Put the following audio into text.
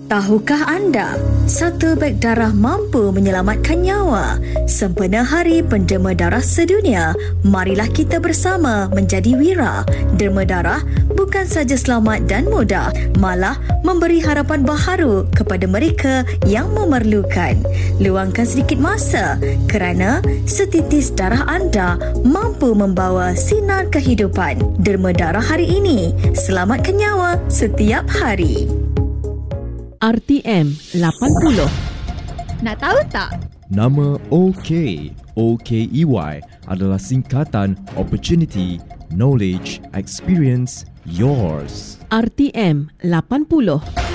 Tahukah anda, satu beg darah mampu menyelamatkan nyawa? Sempena Hari Penderma Darah Sedunia, marilah kita bersama menjadi wira. Derma darah bukan saja selamat dan mudah, malah memberi harapan baharu kepada mereka yang memerlukan. Luangkan sedikit masa kerana setitis darah anda mampu membawa sinar kehidupan. Derma darah hari ini, selamatkan nyawa setiap hari. RTM 80. Nak tahu tak? Nama OKEY adalah singkatan Opportunity, Knowledge, Experience, Yours. RTM 80.